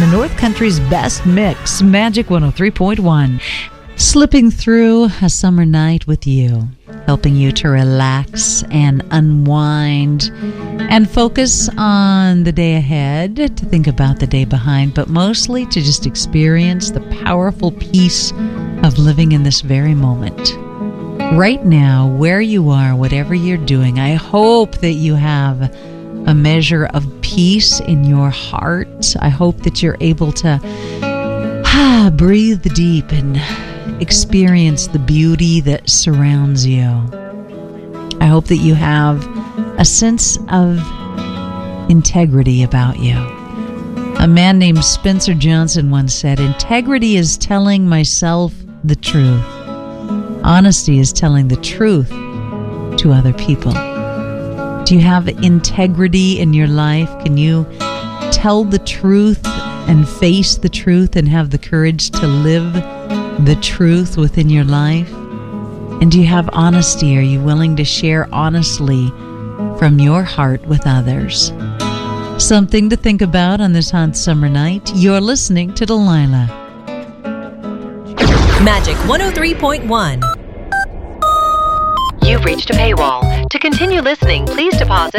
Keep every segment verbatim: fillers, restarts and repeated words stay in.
the North Country's best mix, Magic one oh three point one. Slipping through a summer night with you, helping you to relax and unwind and focus on the day ahead, to think about the day behind, but mostly to just experience the powerful peace of living in this very moment. Right now, where you are, whatever you're doing, I hope that you have a measure of peace in your heart. I hope that you're able to ah, breathe deep and experience the beauty that surrounds you. I hope that you have a sense of integrity about you. A man named Spencer Johnson once said, "Integrity is telling myself the truth. Honesty is telling the truth to other people." Do you have integrity in your life? Can you tell the truth and face the truth and have the courage to live the truth within your life? And do you have honesty? Are you willing to share honestly from your heart with others? Something to think about on this hot summer night. You're listening to Delilah. Magic one oh three point one. You've reached a paywall. To continue listening, please deposit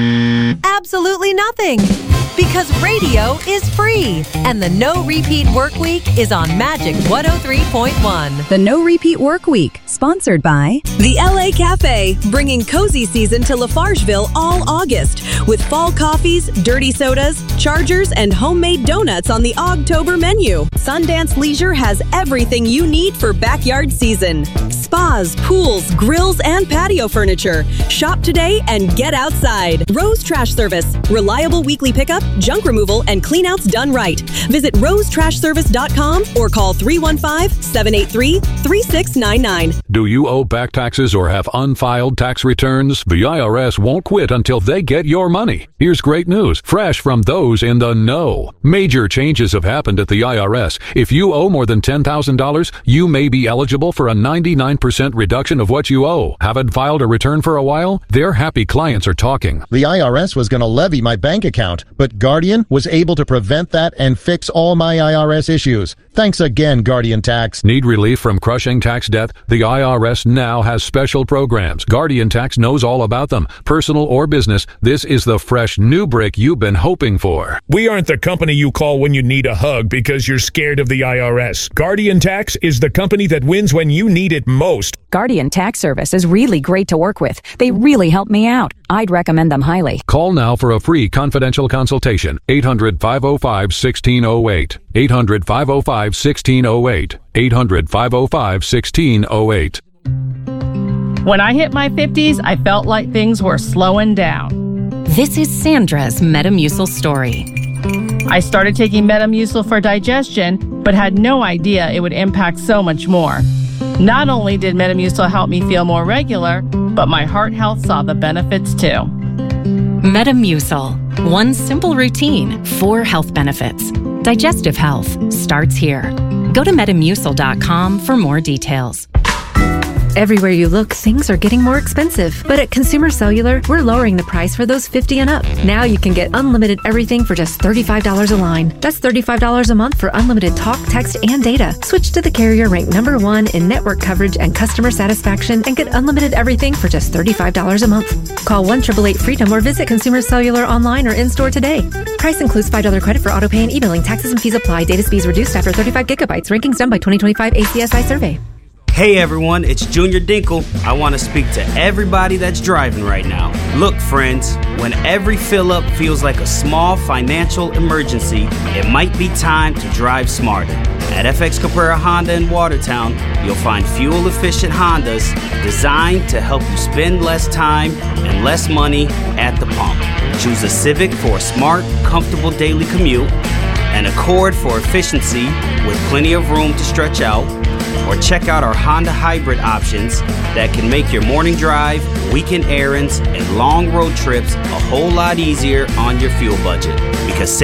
absolutely nothing. Because radio is free. And the No Repeat Work Week is on Magic one oh three point one. The No Repeat Work Week, sponsored by The L A Cafe, bringing cozy season to Lafargeville all August. With fall coffees, dirty sodas, chargers, and homemade donuts on the Ogtober menu. Sundance Leisure has everything you need for backyard season. Spas, pools, grills, and patio furniture. Shop today and get outside. Rose Trash Service. Reliable weekly pickup, junk removal, and cleanouts done right. Visit rose trash service dot com or call three one five, seven eight three, three six nine nine. Do you owe back taxes or have unfiled tax returns? The I R S won't quit until they get your money. Here's great news, fresh from those in the know. Major changes have happened at the I R S. If you owe more than ten thousand dollars, you may be eligible for a ninety-nine percent reduction of what you owe. Haven't filed a return for a while? Their happy clients are talking. The I R S was going to levy my bank account, but Guardian was able to prevent that and fix all my I R S issues. Thanks again, Guardian Tax. Need relief from crushing tax debt? The I R S now has special programs. Guardian Tax knows all about them. Personal or business, this is the fresh new brick you've been hoping for. We aren't the company you call when you need a hug because you're scared of the I R S. Guardian Tax is the company that wins when you need it most. Guardian Tax Service is really great to work with. They really helped me out. I'd recommend them highly. Call now for a free confidential consultation. eight hundred, five oh five, one six oh eight. eight hundred, five oh five, one six oh eight. eight hundred, five oh five, one six oh eight. When I hit my fifties, I felt like things were slowing down. This is Sandra's Metamucil story. I started taking Metamucil for digestion, but had no idea it would impact so much more. Not only did Metamucil help me feel more regular, but my heart health saw the benefits too. Metamucil. One simple routine, four health benefits. Digestive health starts here. Go to metamucil dot com for more details. Everywhere you look, things are getting more expensive. But at Consumer Cellular, we're lowering the price for those fifty and up. Now you can get unlimited everything for just thirty-five dollars a line. That's thirty-five dollars a month for unlimited talk, text, and data. Switch to the carrier ranked number one in network coverage and customer satisfaction and get unlimited everything for just thirty-five dollars a month. Call one eight eight eight freedom or visit Consumer Cellular online or in-store today. Price includes five dollars credit for autopay and e-billing. Taxes and fees apply. Data speeds reduced after thirty-five gigabytes. Rankings done by twenty twenty-five A C S I survey. Hey everyone, it's Junior Dinkle. I want to speak to everybody that's driving right now. Look, friends, when every fill-up feels like a small financial emergency, it might be time to drive smarter. At F X Caprera Honda in Watertown, you'll find fuel-efficient Hondas designed to help you spend less time and less money at the pump. Choose a Civic for a smart, comfortable daily commute, an Accord for efficiency with plenty of room to stretch out, or check out our Honda hybrid options that can make your morning drive, weekend errands, and long road trips a whole lot easier on your fuel budget. Because